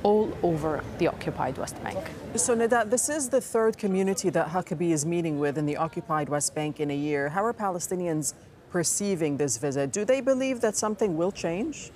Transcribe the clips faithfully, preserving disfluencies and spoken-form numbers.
all over the occupied West Bank. So, Nida, this is the third community that Huckabee is meeting with in the occupied West Bank in a year. How are Palestinians perceiving this visit? Do they believe that something will change?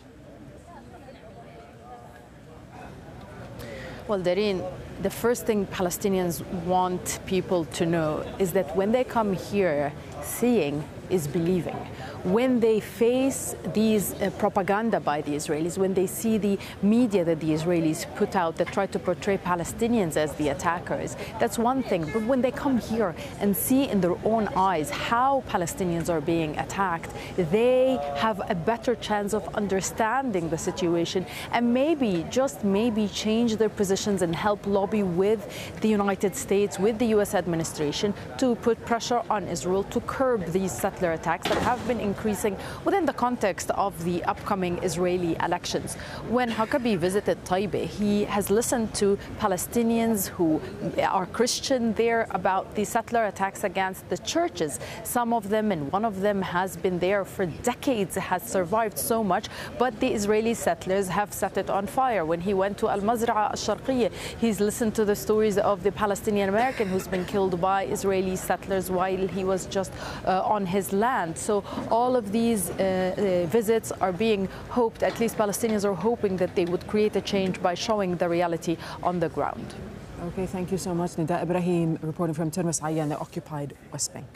Well, Darine, the first thing Palestinians want people to know is that when they come here, seeing is believing. When they face these uh, propaganda by the Israelis, when they see the media that the Israelis put out that try to portray Palestinians as the attackers, that's one thing. But when they come here and see in their own eyes how Palestinians are being attacked, they have a better chance of understanding the situation and maybe, just maybe, change their positions and help lobby with the United States, with the U S administration, to put pressure on Israel to curb these settler attacks that have been increasing within the context of the upcoming Israeli elections. When Huckabee visited Taiba, he has listened to Palestinians who are Christian there about the settler attacks against the churches. Some of them, and one of them has been there for decades, has survived so much, but the Israeli settlers have set it on fire. When he went to Al-Mazra'a Al-Sharqiyya, he's listened to the stories of the Palestinian American who's been killed by Israeli settlers while he was just uh, on his land. So all of these uh, uh, visits are being hoped, at least Palestinians are hoping that they would create a change by showing the reality on the ground. Okay, thank you so much. Nida Ibrahim reporting from Tirmis Ayyan, the occupied West Bank.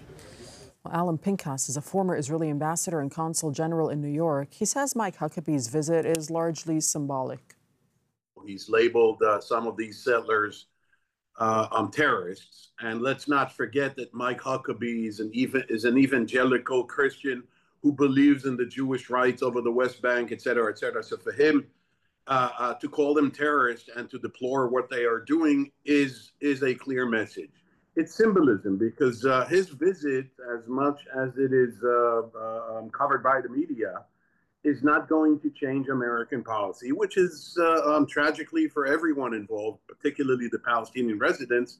Well, Alan Pinkas is a former Israeli ambassador and consul general in New York. He says Mike Huckabee's visit is largely symbolic. He's labeled uh, some of these settlers uh, um, terrorists. And let's not forget that Mike Huckabee is an, ev- is an evangelical Christian who believes in the Jewish rights over the West Bank, et cetera, et cetera. So for him uh, uh, to call them terrorists and to deplore what they are doing is, is a clear message. It's symbolism because uh, his visit, as much as it is uh, uh, um, covered by the media, is not going to change American policy, which is uh, um, tragically for everyone involved, particularly the Palestinian residents.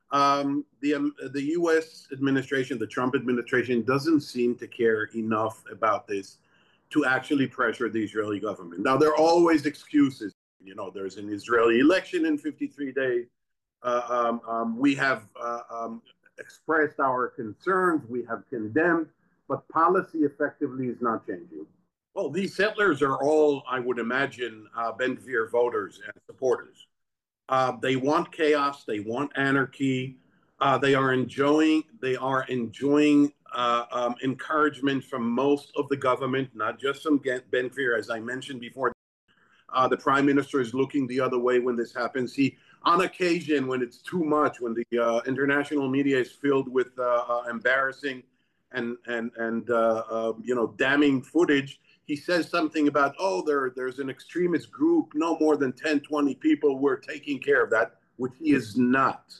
Um, the, um, the U S administration, the Trump administration, doesn't seem to care enough about this to actually pressure the Israeli government. Now, there are always excuses. You know, there's an Israeli election in fifty-three days. Uh, um, um, we have uh, um, expressed our concerns. We have condemned, but policy effectively is not changing. Well, these settlers are all, I would imagine, uh, Ben Gvir voters and supporters. Uh, they want chaos. They want anarchy. Uh, they are enjoying. They are enjoying uh, um, encouragement from most of the government, not just from Ben Gvir, as I mentioned before. Uh, the prime minister is looking the other way when this happens. He, on occasion, when it's too much, when the uh, international media is filled with uh, uh, embarrassing and and and uh, uh, you know damning footage, he says something about, oh, there there's an extremist group, no more than ten, twenty people. We're taking care of that, which he is not.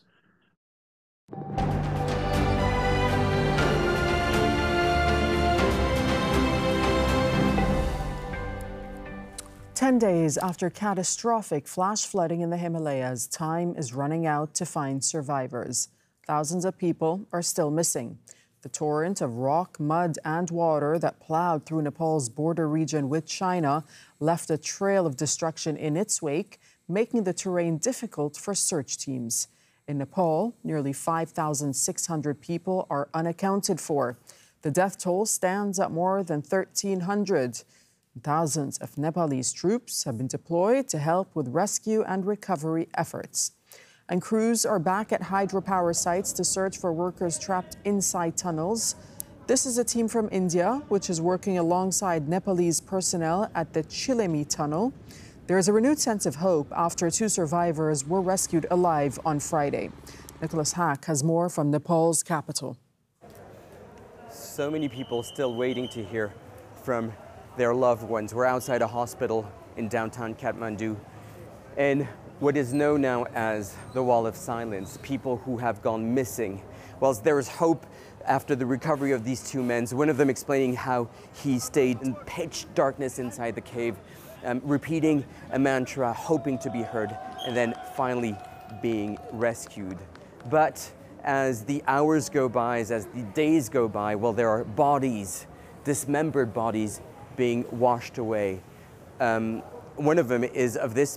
Ten days after catastrophic flash flooding in the Himalayas, time is running out to find survivors. Thousands of people are still missing. The torrent of rock, mud, and water that plowed through Nepal's border region with China left a trail of destruction in its wake, making the terrain difficult for search teams. In Nepal, nearly five thousand six hundred people are unaccounted for. The death toll stands at more than thirteen hundred. Thousands of Nepalese troops have been deployed to help with rescue and recovery efforts. And crews are back at hydropower sites to search for workers trapped inside tunnels. This is a team from India, which is working alongside Nepalese personnel at the Chilemi tunnel. There is a renewed sense of hope after two survivors were rescued alive on Friday. Nicholas Hack has more from Nepal's capital. So many people still waiting to hear from their loved ones. We're outside a hospital in downtown Kathmandu, and what is known now as the Wall of Silence, people who have gone missing. Well, there is hope after the recovery of these two men, one of them explaining how he stayed in pitch darkness inside the cave, um, repeating a mantra, hoping to be heard, and then finally being rescued. But as the hours go by, as the days go by, well, there are bodies, dismembered bodies, being washed away. Um, one of them is of this